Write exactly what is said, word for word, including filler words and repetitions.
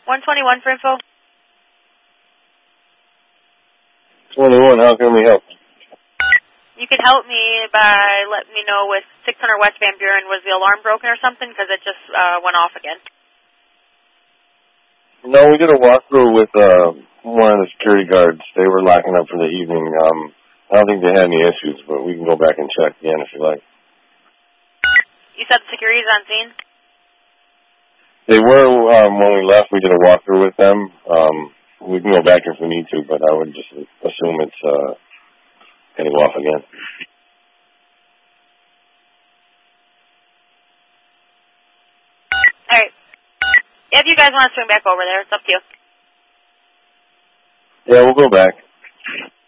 one twenty-one for info. twenty-one, how can we help? You can help me by letting me know with six hundred West Van Buren, was the alarm broken or something? Because it just uh, went off again. No, we did a walkthrough with uh, one of the security guards. They were locking up for the evening. Um, I don't think they had any issues, but we can go back and check again if you like. You said security's on scene? They were, um, when we left, we did a walkthrough with them. Um, we can go back if we need to, but I would just assume it's uh, going to go off again. All right. If you guys want to swing back over there, it's up to you. Yeah, we'll go back.